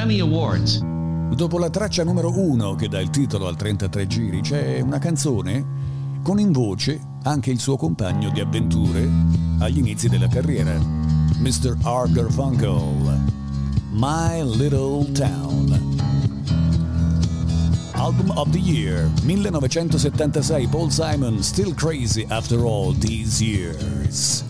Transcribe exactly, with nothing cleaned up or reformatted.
Grammy Awards. Dopo la traccia numero uno che dà il titolo al trentatré giri c'è una canzone con in voce anche il suo compagno di avventure agli inizi della carriera, mister Art Garfunkel, My Little Town. Album of the Year millenovecentosettantasei, Paul Simon, Still Crazy After All These Years.